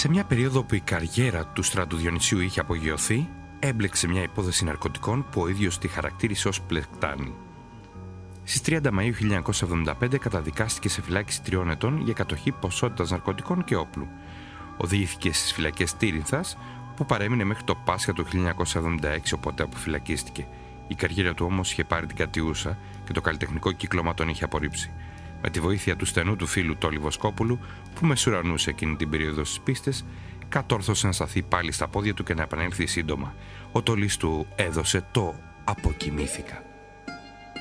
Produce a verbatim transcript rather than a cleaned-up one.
Σε μια περίοδο που η καριέρα του Στράτου Διονυσίου είχε απογειωθεί, έμπλεξε μια υπόθεση ναρκωτικών που ο ίδιος τη χαρακτήρισε ως πλεκτάνη. Στις τριάντα Μαΐου χίλια εννιακόσια εβδομήντα πέντε καταδικάστηκε σε φυλάκιση τριών ετών για κατοχή ποσότητας ναρκωτικών και όπλου. Οδηγήθηκε στις φυλακές Τύρινθας, που παρέμεινε μέχρι το Πάσχα του χίλια εννιακόσια εβδομήντα έξι, οπότε αποφυλακίστηκε. Η καριέρα του όμως είχε πάρει την κατιούσα και το καλλιτεχνικό κύκλωμα τον είχε απορρίψει. Με τη βοήθεια του στενού του φίλου Τόλι Βοσκόπουλου, που μεσουρανούσε εκείνη την περίοδο στις πίστες, κατόρθωσε να σταθεί πάλι στα πόδια του και να επανέλθει σύντομα. Ο Τόλις του έδωσε το «Αποκοιμήθηκα».